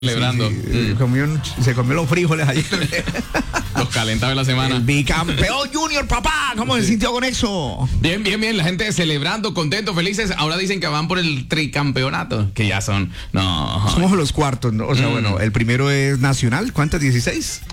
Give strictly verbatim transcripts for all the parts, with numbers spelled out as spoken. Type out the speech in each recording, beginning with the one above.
Celebrando. Sí, sí. Mm. Comió un, se comió los frijoles ayer. Los calentados de la semana. El bicampeón Junior, papá. ¿Cómo sí. se sintió con eso? Bien, bien, bien. La gente celebrando, contentos, felices. Ahora dicen que van por el tricampeonato. Que ya son. No. Somos los cuartos, ¿no? O sea, mm. bueno, el primero es Nacional. ¿Cuántas? ¿dieciséis?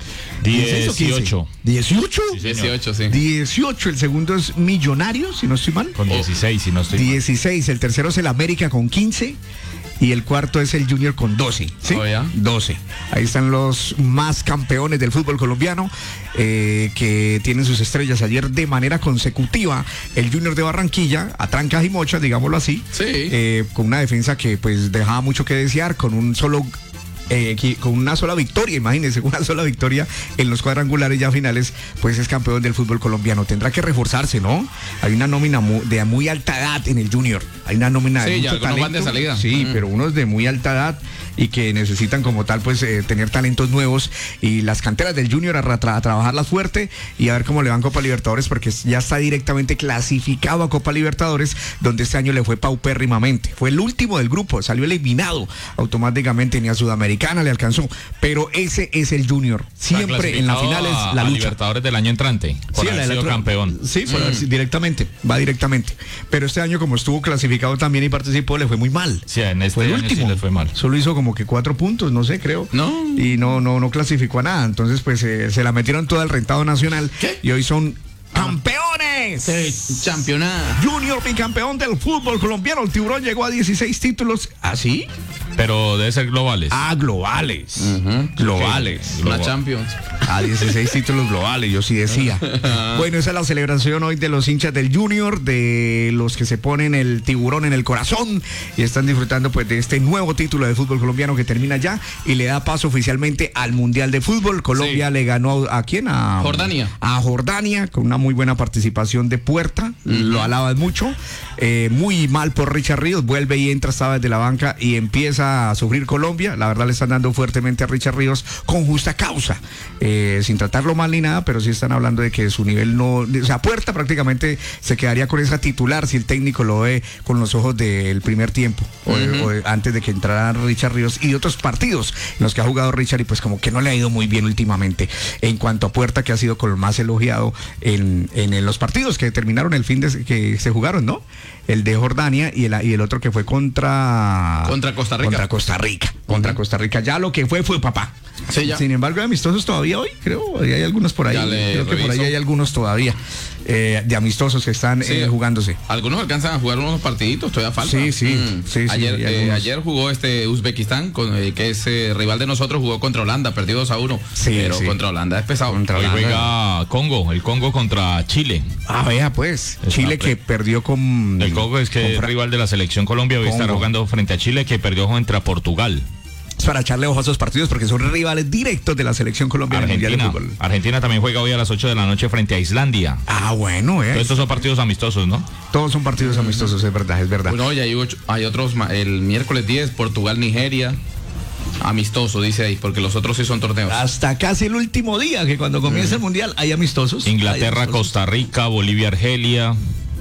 dieciocho. ¿dieciocho? Sí, dieciocho, sí. dieciocho. El segundo es Millonarios, si no estoy mal. Con dieciséis, si no estoy mal. dieciséis. El tercero es el América con quince. Y el cuarto es el Junior con doce. ¿Sí? Oh, ¿ya? doce. Ahí están los más campeones del fútbol colombiano, eh, que tienen sus estrellas ayer de manera consecutiva. El Junior de Barranquilla, a trancas y mochas, digámoslo así. Sí. Eh, con una defensa que pues dejaba mucho que desear, con un solo... Eh, con una sola victoria, imagínense, una sola victoria en los cuadrangulares ya finales, pues es campeón del fútbol colombiano. Tendrá que reforzarse, ¿no? Hay una nómina mu de muy alta edad en el Junior. Hay una nómina sí, de ya mucho talento. van de salida. Sí, mm. pero unos de muy alta edad y que necesitan como tal pues eh, tener talentos nuevos, y las canteras del Junior a, tra a trabajarlas fuerte y a ver cómo le van Copa Libertadores, porque ya está directamente clasificado a Copa Libertadores, donde este año le fue paupérrimamente. Fue el último del grupo, salió eliminado automáticamente, ni a Sudamericana le alcanzó, pero ese es el Junior. Siempre en las finales a, la a lucha. Libertadores del año entrante, por sí, haber la sido otra, campeón. Sí, por mm. directamente, va directamente. Pero este año, como estuvo clasificado también y participó, le fue muy mal. Sí, en este fue el año último. Sí le fue mal. Solo hizo como que cuatro puntos, no sé, creo. No. Y no, no, no clasificó a nada. Entonces, pues eh, se la metieron toda al rentado nacional. ¿Qué? Y hoy son campeones. Sí, campeonato. Junior bicampeón del fútbol colombiano. El Tiburón llegó a dieciséis títulos. ¿Ah, sí? Pero debe ser globales. Ah, globales. Uh-huh. Globales. Okay. Una Champions. A dieciséis títulos globales, yo sí decía. Bueno, esa es la celebración hoy de los hinchas del Junior, de los que se ponen el tiburón en el corazón y están disfrutando pues de este nuevo título de fútbol colombiano que termina ya y le da paso oficialmente al Mundial de Fútbol. Colombia sí. le ganó a, ¿a quién? A Jordania. A Jordania, con una muy buena participación de Puerta. Uh-huh. Lo alaban mucho. Eh, muy mal por Richard Ríos, vuelve y entra, estaba desde la banca y empieza a sufrir Colombia. La verdad le están dando fuertemente a Richard Ríos con justa causa, eh, sin tratarlo mal ni nada, pero sí están hablando de que su nivel no, o sea, Puerta prácticamente se quedaría con esa titular si el técnico lo ve con los ojos del primer tiempo, uh-huh. o, o antes de que entrara Richard Ríos, y de otros partidos en los que ha jugado Richard y pues como que no le ha ido muy bien últimamente en cuanto a Puerta, que ha sido con lo más elogiado en, en, en los partidos que terminaron el fin de que se jugaron, ¿no? El de Jordania y el, y el otro que fue contra... Contra Costa Rica. Contra Costa Rica. Contra uh-huh. Costa Rica. Ya lo que fue, fue papá. Sí, ya. Sin embargo, hay amistosos todavía hoy, creo. Hay algunos por ahí. Creo que por ahí hay algunos todavía. Eh, de amistosos que están sí, eh, jugándose. Algunos alcanzan a jugar unos partiditos, todavía falta. Sí, sí. Mm. sí, ayer, sí eh, ayer jugó este Uzbekistán, con, eh, que es eh, rival de nosotros, jugó contra Holanda, perdió dos a uno. Sí, pero sí. contra Holanda es pesado. Contra Holanda. Hoy juega Congo, el Congo contra Chile. Ah, vea pues. Está Chile pre... que perdió con... El Congo es que es rival de la selección Colombia, hoy está jugando frente a Chile, que perdió contra Portugal. Para echarle ojo a esos partidos porque son rivales directos de la selección colombiana. Argentina, mundial de fútbol. Argentina también juega hoy a las ocho de la noche frente a Islandia. Ah, bueno, eh. Todos estos son partidos amistosos, ¿no? Todos son partidos mm. amistosos, es verdad, es verdad. Bueno, y hay, ocho, hay otros, el miércoles diez, Portugal, Nigeria. Amistoso, dice ahí, porque los otros sí son torneos. Hasta casi el último día, que cuando comienza mm. el mundial hay amistosos. Inglaterra, hay amistosos. Costa Rica, Bolivia, Argelia.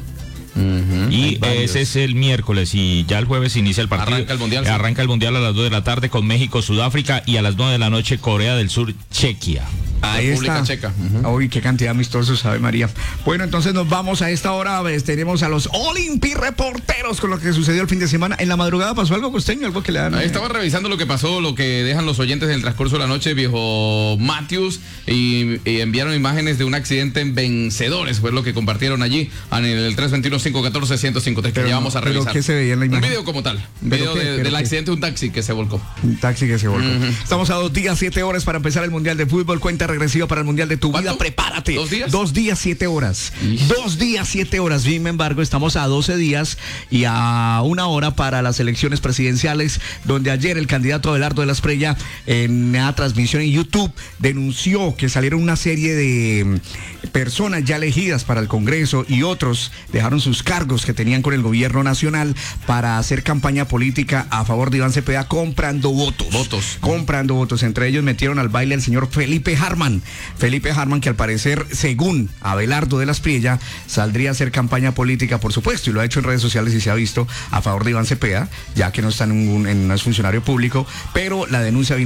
Uh-huh. Y ese es el miércoles y ya el jueves inicia el partido. Arranca el mundial. Sí. Arranca el mundial a las dos de la tarde con México, Sudáfrica, y a las nueve de la noche Corea del Sur, Chequia. Ahí República está. Checa. Uh-huh. Uy, qué cantidad de amistosos, sabe María. Bueno, entonces nos vamos a esta hora. ¿Ves? Tenemos a los Olympi reporteros con lo que sucedió el fin de semana. En la madrugada pasó algo, Costeño, algo que le dan. Ahí eh... estaba revisando lo que pasó, lo que dejan los oyentes en el transcurso de la noche, viejo Matthews, y, y enviaron imágenes de un accidente en Vencedores, fue lo que compartieron allí en el tres dos uno, cinco uno cuatro, uno cero cinco tres, que ya vamos a revisar. ¿Pero qué se veía en la imagen? Un video como tal, un video qué, de, del qué? accidente de un taxi que se volcó. Un taxi que se volcó. Uh-huh. Estamos a dos días, siete horas para empezar el Mundial de Fútbol. Cuenta regresiva para el Mundial de tu ¿Cuánto? vida. Prepárate. ¿Dos días? Dos días, siete horas. ¿Y? Dos días, siete horas. Sin embargo, estamos a doce días y a una hora para las elecciones presidenciales, donde ayer el candidato Abelardo de la Espriella, en una transmisión en YouTube, denunció que salieron una serie de personas ya elegidas para el Congreso y otros dejaron sus cargos que tenían con el gobierno nacional para hacer campaña política a favor de Iván Cepeda, comprando votos. Votos. Comprando votos. Entre ellos metieron al baile al señor Felipe Harman. Harman. Felipe Harman, que al parecer, según Abelardo de las Priella, saldría a hacer campaña política, por supuesto, y lo ha hecho en redes sociales y se ha visto a favor de Iván Cepeda, ya que no está en un, en, no es funcionario público, pero la denuncia